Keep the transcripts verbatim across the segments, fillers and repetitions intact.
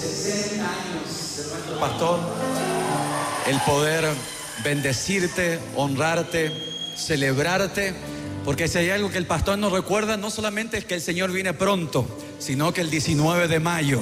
sesenta años de nuestro pastor, el poder bendecirte, honrarte, celebrarte, porque si hay algo que el pastor nos recuerda, no solamente es que el Señor viene pronto, sino que el diecinueve de mayo.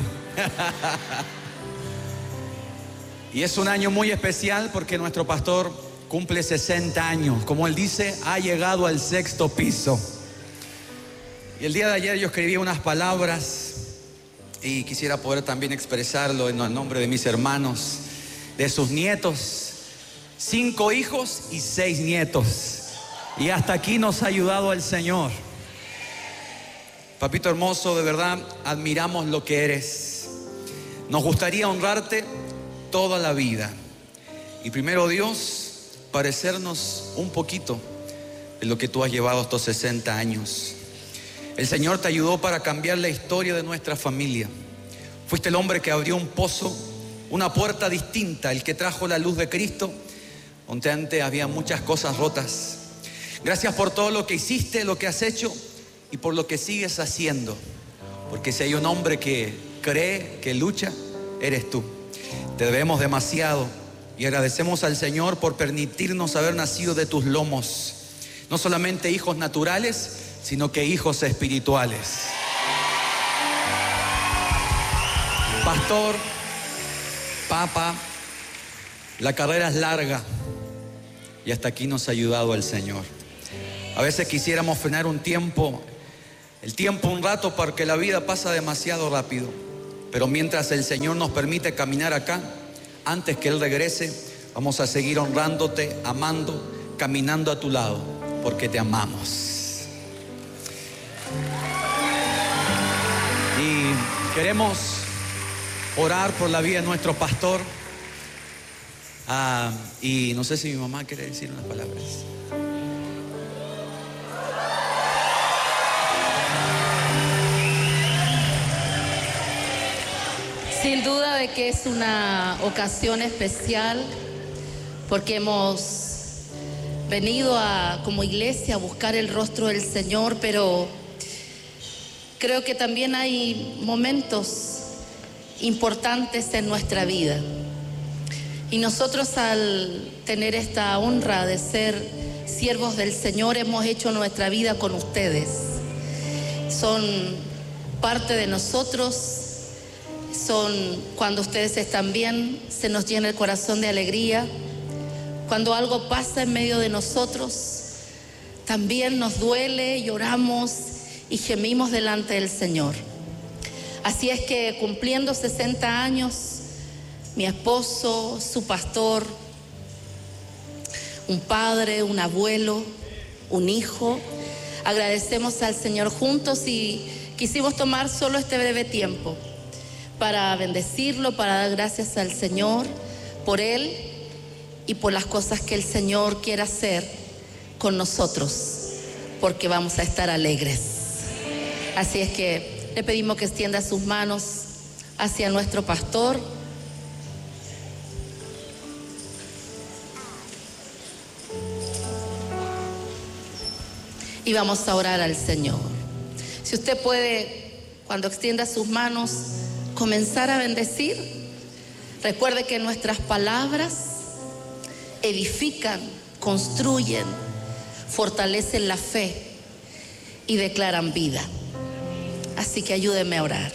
Y es un año muy especial porque nuestro pastor cumple sesenta años. Como él dice, ha llegado al sexto piso. Y el día de ayer yo escribí unas palabras y quisiera poder también expresarlo en el nombre de mis hermanos, de sus nietos, cinco hijos y seis nietos. Y hasta aquí nos ha ayudado el Señor. Papito hermoso, de verdad admiramos lo que eres. Nos gustaría honrarte toda la vida. Y primero, Dios, parecernos un poquito de lo que tú has llevado estos sesenta años. El Señor te ayudó para cambiar la historia de nuestra familia. Fuiste el hombre que abrió un pozo, una puerta distinta, el que trajo la luz de Cristo, donde antes había muchas cosas rotas. Gracias por todo lo que hiciste, lo que has hecho y por lo que sigues haciendo. Porque si hay un hombre que cree, que lucha, eres tú. Te debemos demasiado y agradecemos al Señor por permitirnos haber nacido de tus lomos. No solamente hijos naturales, sino que hijos espirituales. Pastor, Papa, la carrera es larga y hasta aquí nos ha ayudado el Señor. A veces quisiéramos frenar un tiempo, el tiempo un rato, porque la vida pasa demasiado rápido. Pero mientras el Señor nos permite caminar acá, antes que Él regrese, vamos a seguir honrándote, amando, caminando a tu lado, porque te amamos. Y queremos orar por la vida de nuestro pastor. Ah, y no sé si mi mamá quiere decir unas palabras. Sin duda de que es una ocasión especial, porque hemos venido a, como iglesia, a buscar el rostro del Señor, pero creo que también hay momentos importantes en nuestra vida. Y nosotros, al tener esta honra de ser siervos del Señor, hemos hecho nuestra vida con ustedes. Son parte de nosotros. Son cuando ustedes están bien, se nos llena el corazón de alegría. Cuando algo pasa en medio de nosotros, también nos duele, lloramos y gemimos delante del Señor. Así es que, cumpliendo sesenta años, mi esposo, su pastor, un padre, un abuelo, un hijo, agradecemos al Señor juntos y quisimos tomar solo este breve tiempo para bendecirlo, para dar gracias al Señor por Él y por las cosas que el Señor quiere hacer con nosotros, porque vamos a estar alegres. Así es que le pedimos que extienda sus manos hacia nuestro pastor. Y vamos a orar al Señor. Si usted puede, cuando extienda sus manos, comenzar a bendecir. Recuerde que nuestras palabras edifican, construyen, fortalecen la fe y declaran vida. Así que ayúdeme a orar.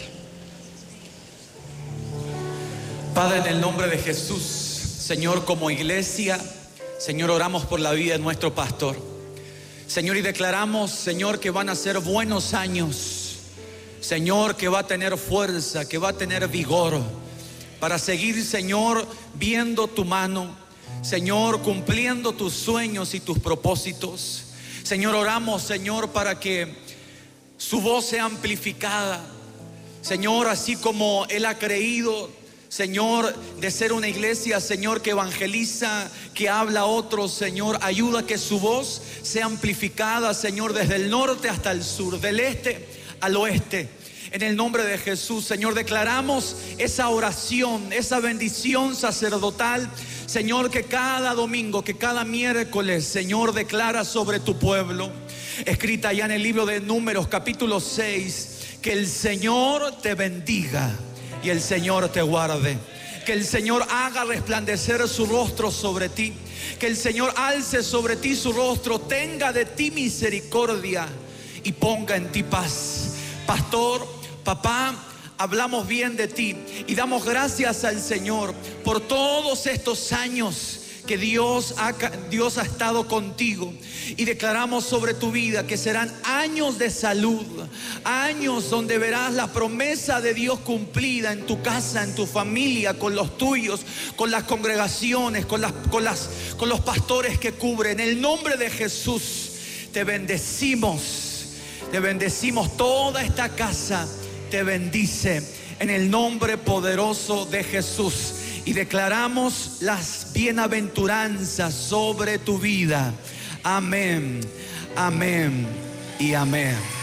Padre, en el nombre de Jesús, Señor, como iglesia, Señor, oramos por la vida de nuestro pastor. Señor, y declaramos, Señor, que van a ser buenos años. Señor, que va a tener fuerza, que va a tener vigor para seguir, Señor, viendo tu mano. Señor, cumpliendo tus sueños y tus propósitos. Señor, oramos, Señor, para que su voz sea amplificada. Señor, así como Él ha creído, Señor, de ser una iglesia, Señor, que evangeliza, que habla a otros, Señor, ayuda a que su voz sea amplificada, Señor, desde el norte hasta el sur, del este al oeste. En el nombre de Jesús, Señor, declaramos esa oración, esa bendición sacerdotal, Señor, que cada domingo, que cada miércoles, Señor, declara sobre tu pueblo. Escrita ya en el libro de Números, capítulo seis, que el Señor te bendiga y el Señor te guarde. Que el Señor haga resplandecer su rostro sobre ti. Que el Señor alce sobre ti su rostro, tenga de ti misericordia y ponga en ti paz. Pastor, papá, hablamos bien de ti y damos gracias al Señor por todos estos años que Dios ha, Dios ha estado contigo, y declaramos sobre tu vida que serán años de salud, años donde verás la promesa de Dios cumplida en tu casa, en tu familia, con los tuyos, con las congregaciones, con, las, con, las, con los pastores que cubren. En el nombre de Jesús te bendecimos, te bendecimos. Toda esta casa te bendice en el nombre poderoso de Jesús. Y declaramos las bienaventuranzas sobre tu vida. Amén, amén y amén.